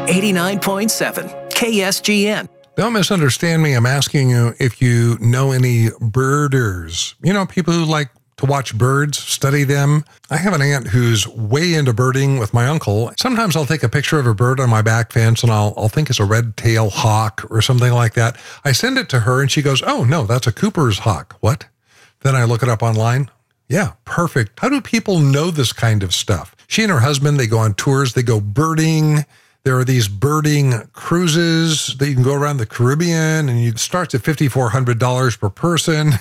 89.7 KSGN. Don't misunderstand me. I'm asking you if you know any birders. You know, people who like to watch birds, study them. I have an aunt who's way into birding with my uncle. Sometimes I'll take a picture of a bird on my back fence and I'll think it's a red-tailed hawk or something like that. I send it to her and she goes, "Oh, no, that's a Cooper's hawk." What? Then I look it up online. Yeah, perfect. How do people know this kind of stuff? She and her husband, they go on tours, they go birding. There are these birding cruises that you can go around the Caribbean, and it starts at $5,400 per person.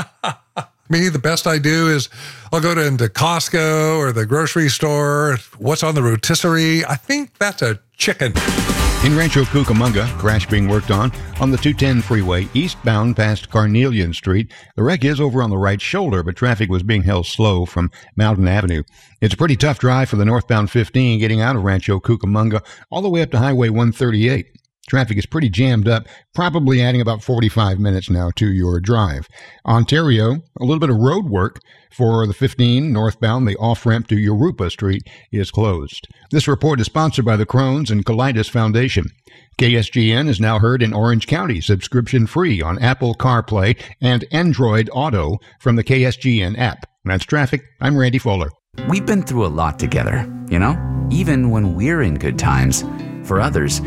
Me, the best I do is I'll go into Costco or the grocery store. What's on the rotisserie? I think that's a chicken. In Rancho Cucamonga, crash being worked on the 210 freeway, eastbound past Carnelian Street. The wreck is over on the right shoulder, but traffic was being held slow from Mountain Avenue. It's a pretty tough drive for the northbound 15 getting out of Rancho Cucamonga all the way up to Highway 138. Traffic is pretty jammed up, probably adding about 45 minutes now to your drive. Ontario, a little bit of road work for the 15 northbound. The off-ramp to Yorupa Street is closed. This report is sponsored by the Crohn's and Colitis Foundation. KSGN is now heard in Orange County, subscription-free on Apple CarPlay and Android Auto from the KSGN app. That's traffic. I'm Randy Fuller. We've been through a lot together, even when we're in good times. For others,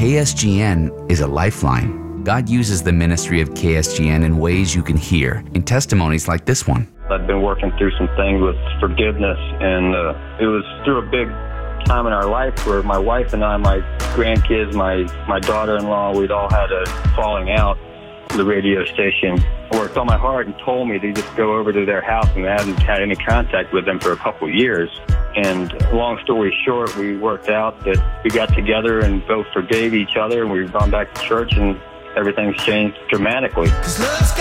KSGN is a lifeline. God uses the ministry of KSGN in ways you can hear in testimonies like this one. I've been working through some things with forgiveness, and it was through a big time in our life where my wife and I, my grandkids, my daughter-in-law, we'd all had a falling out. The radio station worked on my heart and told me to just go over to their house, and I hadn't had any contact with them for a couple of years. And long story short, we worked out that we got together and both forgave each other, and we've gone back to church, and everything's changed dramatically.